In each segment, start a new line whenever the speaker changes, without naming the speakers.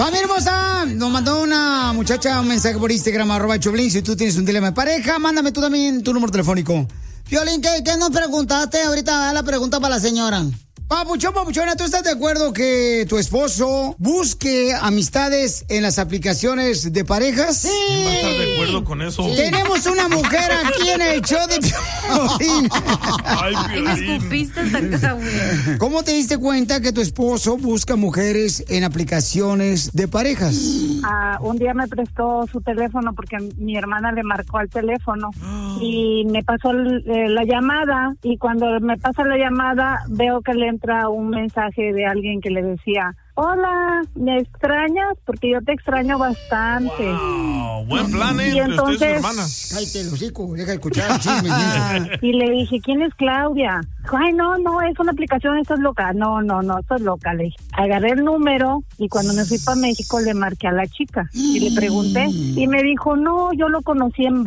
Familia hermosa, nos mandó una muchacha un mensaje por Instagram, @Choplin. Si tú tienes un dilema de pareja, mándame tú también tu número telefónico. Piolín, ¿qué nos preguntaste? Ahorita la pregunta para la señora. Papuchona, ¿tú estás de acuerdo que tu esposo busque amistades en las aplicaciones de parejas?
Sí. ¿Quién va a estar de acuerdo con eso?
Sí. Tenemos una mujer aquí en el show de Piolín.
Ay, Piolín.
Me escupiste hasta acá, güey.
¿Cómo te diste cuenta que tu esposo busca mujeres en aplicaciones de parejas?
Un día me prestó su teléfono porque mi hermana le marcó al teléfono y me pasó la llamada, y cuando me pasa la llamada veo que le entra un mensaje de alguien que le decía: hola, ¿me extrañas? Porque yo te extraño bastante.
Wow, buen plan,
Y
entre
entonces,
usted y su hermana.
Cállate, el hocico, deja de escuchar el chisme.
Y le dije: ¿quién es Claudia? Ay, no, es una aplicación, estás loca. No, estás loca, le dije. Agarré el número y cuando me fui para México le marqué a la chica y le pregunté y me dijo: no, yo lo conocí en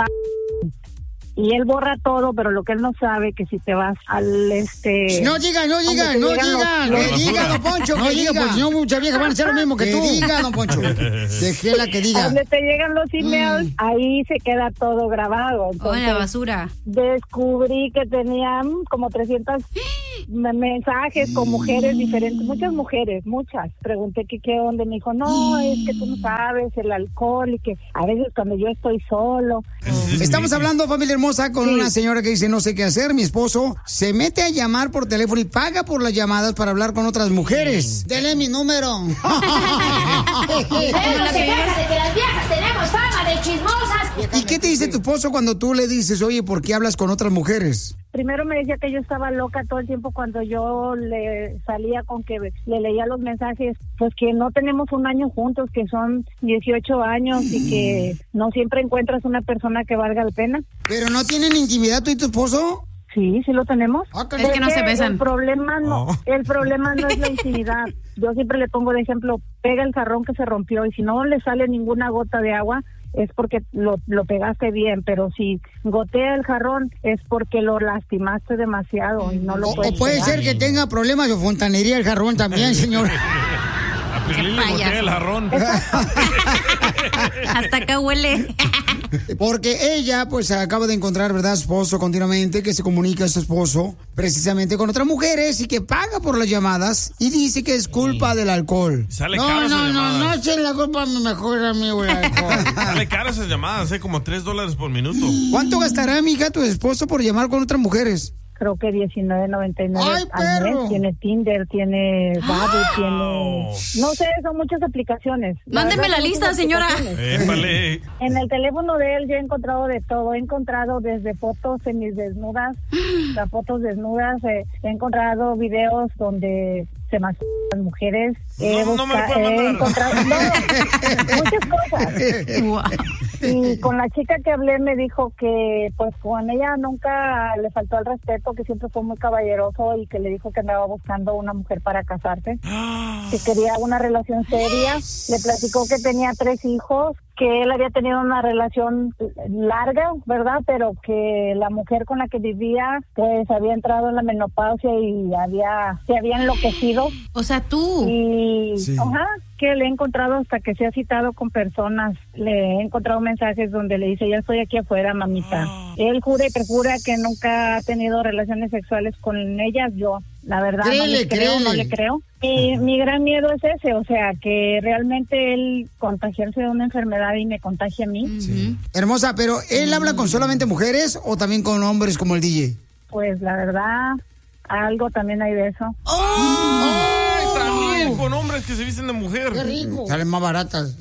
y él borra todo, pero lo que él no sabe que si te vas al
No diga, don Poncho, no diga, pues si no muchas viejas van a hacer lo mismo que tú. Diga, don Poncho. Déjela que diga.
Donde te llegan los emails, ahí se queda todo grabado. Entonces,
la basura.
Descubrí que tenían como 300 mensajes con mujeres diferentes, muchas. Pregunté que qué onda, me dijo: no, es que tú no sabes, el alcohol, y que a veces cuando yo estoy solo.
Estamos hablando, familia hermosa, con una señora que dice: no sé qué hacer, mi esposo se mete a llamar por teléfono y paga por las llamadas para hablar con otras mujeres. Dele mi número.
Se queja de que las viejas tenemos fama de chismosas.
¿Y qué te dice tu esposo cuando tú le dices: oye, ¿por qué hablas con otras mujeres?
Primero me decía que yo estaba loca todo el tiempo cuando yo le salía con que le leía los mensajes, pues que no tenemos un año juntos, que son 18 años y que no siempre encuentras una persona que valga la pena.
¿Pero no tienen intimidad tú y tu esposo?
Sí, sí lo tenemos.
Es que no se besan.
El problema no es la intimidad. Yo siempre le pongo de ejemplo: pega el jarrón que se rompió, y si no le sale ninguna gota de agua es porque lo pegaste bien, pero si gotea el jarrón es porque lo lastimaste demasiado y no lo puedes
O puede
pegar.
ser que tenga problemas de fontanería el jarrón también, señor.
A Piolín le botea el jarrón.
Hasta acá huele.
Porque ella, pues, acaba de encontrar, ¿verdad?, esposo continuamente, que se comunica a su esposo precisamente con otras mujeres y que paga por las llamadas y dice que es culpa del alcohol.
Sale caro esas llamadas.
No echen la culpa a mi mejor amigo el alcohol.
Sale caro esas llamadas, como $3 por minuto.
¿Cuánto gastará, mija, tu esposo por llamar con otras mujeres?
Creo que $19.99
¡Ay,
al
perro!
mes. Tiene Tinder, tiene Badu, tiene... No sé, son muchas aplicaciones.
Mándeme la lista, señora.
Épale.
En el teléfono de él yo he encontrado de todo. He encontrado desde fotos semidesnudas, a fotos desnudas. He encontrado videos donde se masturban las mujeres.
No me lo puedo
He
mandar.
encontrado muchas cosas.
Wow.
Y con la chica que hablé me dijo que pues con ella nunca le faltó el respeto, que siempre fue muy caballeroso, y que le dijo que andaba buscando una mujer para casarse, que quería una relación seria. Le platicó que tenía 3 hijos, que él había tenido una relación larga, ¿verdad? Pero que la mujer con la que vivía pues había entrado en la menopausia y se había enloquecido.
O sea, tú.
Y,
Sí.
que le he encontrado hasta que se ha citado con personas. Le he encontrado mensajes donde le dice: ya estoy aquí afuera, mamita. Él jura y perjura que nunca ha tenido relaciones sexuales con ellas. Yo, la verdad, no le creo. Y mi gran miedo es ese, o sea, que realmente él contagiarse de una enfermedad y me contagie a mí.
Sí. Hermosa, pero ¿él habla con solamente mujeres o también con hombres como el DJ?
Pues la verdad, algo también hay de eso.
Ay, también con hombres que se visten de mujer.
¡Qué rico! Salen más baratas.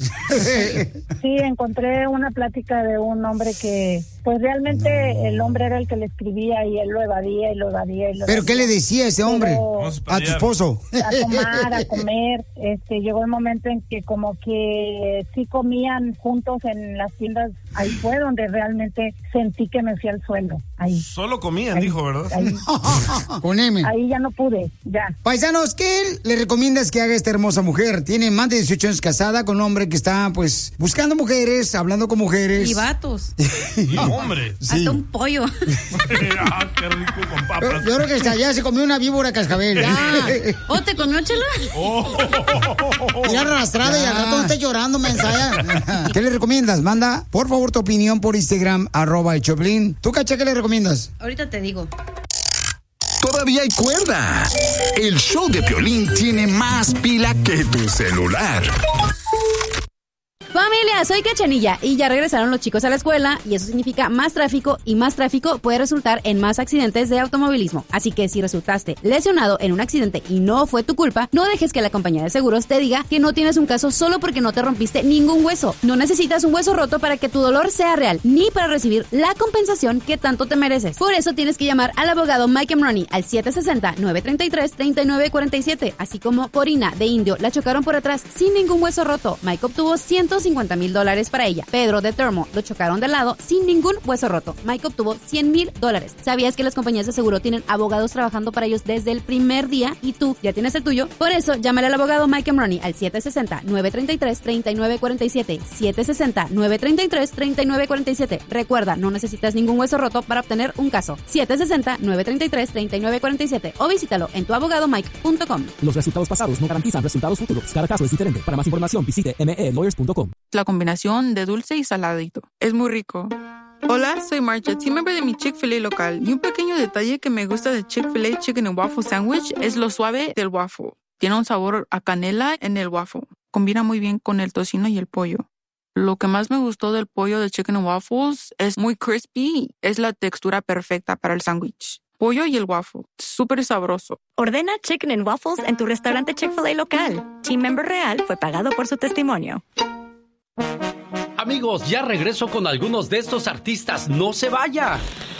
Sí, encontré una plática de un hombre que, pues realmente el hombre era el que le escribía y él lo evadía y lo evadía y lo
¿Pero qué le decía ese hombre
Pero
a tu esposo?
a tomar, a comer. Llegó el momento en que como que sí comían juntos en las tiendas. Ahí fue donde realmente sentí que me fui al suelo. Ahí.
Solo comían, dijo, ¿verdad?
Ahí,
Con M.
ahí ya no pude, ya.
Paisanos, ¿qué le recomiendas que haga esta hermosa mujer? Tiene más de 18 años casada con un hombre que está, pues, buscando mujeres, hablando con mujeres.
Y vatos.
Y hombre.
Sí.
Hasta un pollo.
Ah, qué rico con papas.
Yo creo que hasta allá se comió una víbora cascabel.
¿O te comió, Chela?
Oh.
ir arrastrado y al rato no estés llorando, mensaje. ¿Qué le recomiendas? Manda, por favor, tu opinión por Instagram, @el Choplin. ¿Tú, Cacha, qué le recomiendas?
Ahorita te digo.
Todavía hay cuerda. El show de Piolín tiene más pila que tu celular.
Familia, soy Cachanilla y ya regresaron los chicos a la escuela y eso significa más tráfico y más tráfico puede resultar en más accidentes de automovilismo. Así que si resultaste lesionado en un accidente y no fue tu culpa, no dejes que la compañía de seguros te diga que no tienes un caso solo porque no te rompiste ningún hueso. No necesitas un hueso roto para que tu dolor sea real, ni para recibir la compensación que tanto te mereces. Por eso tienes que llamar al abogado Mike Money al 760-933-3947, así como Corina de Indio la chocaron por atrás sin ningún hueso roto. Mike obtuvo $150,000 para ella. Pedro de Termo lo chocaron de lado sin ningún hueso roto. Mike obtuvo $100,000. ¿Sabías que las compañías de seguro tienen abogados trabajando para ellos desde el primer día y tú ya tienes el tuyo? Por eso, llámale al abogado Mike Money al 760-933-3947. 760-933-3947. Recuerda, no necesitas ningún hueso roto para obtener un caso. 760-933-3947 o visítalo en tuabogadomike.com.
Los resultados pasados no garantizan resultados futuros. Cada caso es diferente. Para más información, visite melawyers.com.
La combinación de dulce y saladito. Es muy rico. Hola, soy Marcha, team member de mi Chick-fil-A local. Y un pequeño detalle que me gusta de Chick-fil-A Chicken and Waffle Sandwich es lo suave del waffle. Tiene un sabor a canela en el waffle. Combina muy bien con el tocino y el pollo. Lo que más me gustó del pollo de Chicken and Waffles es muy crispy. Es la textura perfecta para el sándwich. Pollo y el waffle. Súper sabroso.
Ordena Chicken and Waffles en tu restaurante Chick-fil-A local. Team member real fue pagado por su testimonio.
Amigos, ya regreso con algunos de estos artistas. ¡No se vaya!